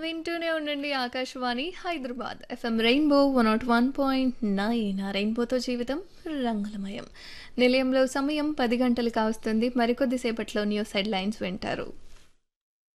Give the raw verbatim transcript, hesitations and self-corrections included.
వింటూనే ఉండండి Akashvani Hyderabad FM rainbow one not one point nine ఆ రెయిన్బోతో జీవితం రంగులమయం. నిలయంలో సమయం పది గంటలు కావస్తుంది. మరికొద్దిసేపట్లో న్యూస్ హెడ్లైన్స్ వింటారు.